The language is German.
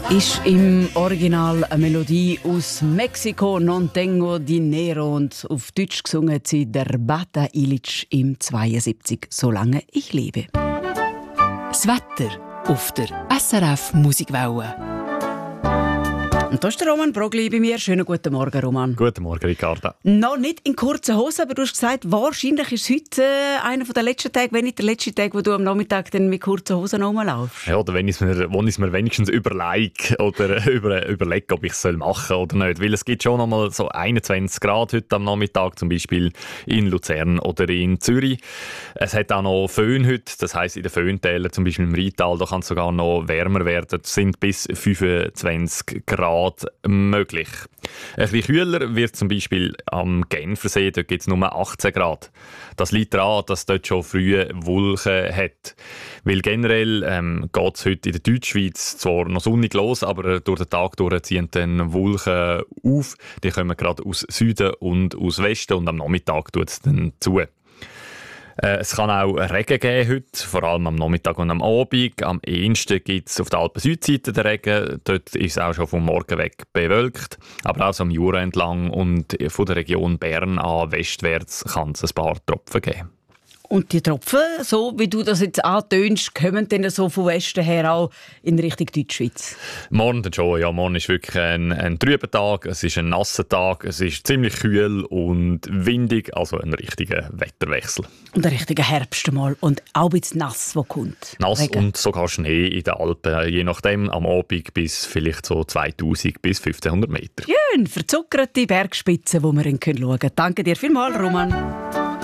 Ist im Original eine Melodie aus Mexiko, Non tengo dinero, und auf Deutsch gesungen hat sie der Bata Ilic im 72, «Solange ich lebe». Das Wetter auf der SRF Musikwelle. Und da ist der Roman Brogli bei mir. Schönen guten Morgen, Roman. Guten Morgen, Ricarda. Noch nicht in kurzen Hosen, aber du hast gesagt, wahrscheinlich ist heute einer der letzten Tage, wenn nicht der letzte Tag, wo du am Nachmittag dann mit kurzen Hosen rumlaufst. Ja, oder wenn ich es mir wenigstens überlege oder überlege, ob ich es machen soll oder nicht. Weil es gibt schon noch mal so 21 Grad heute am Nachmittag, zum Beispiel in Luzern oder in Zürich. Es hat auch noch Föhn heute, das heisst in den Föhntälern, zum Beispiel im Rheintal, da kann es sogar noch wärmer werden. Es sind bis 25 Grad möglich. Ein bisschen kühler wird zum Beispiel am Genfersee, dort gibt es nur 18 Grad. Das liegt daran, dass es dort schon frühe Wolken hat. Weil generell geht es heute in der Deutschschweiz zwar noch sonnig los, aber durch den Tag durch ziehen dann Wolken auf. Die kommen gerade aus Süden und aus Westen und am Nachmittag tut es dann zu. Es kann auch Regen geben heute, vor allem am Nachmittag und am Abend. Am ehesten gibt es auf der Alpen-Südseite den Regen. Dort ist es auch schon vom Morgen weg bewölkt. Aber auch so am Jura entlang und von der Region Bern an westwärts kann es ein paar Tropfen geben. Und die Tropfen, so wie du das jetzt antönst, kommen dann so von Westen her auch in Richtung Deutschschweiz? Morgen dann schon, ja. Morgen ist wirklich ein trüber Tag, es ist ein nasser Tag, es ist ziemlich kühl und windig, also ein richtiger Wetterwechsel. Und ein richtiger Herbst mal und auch ein bisschen nass, der kommt. Nass Regen. und sogar Schnee in den Alpen, je nachdem am Abend bis vielleicht so 2000 bis 1500 Meter. Schön, verzuckerte Bergspitzen, die wir schauen können. Danke dir vielmals, Roman.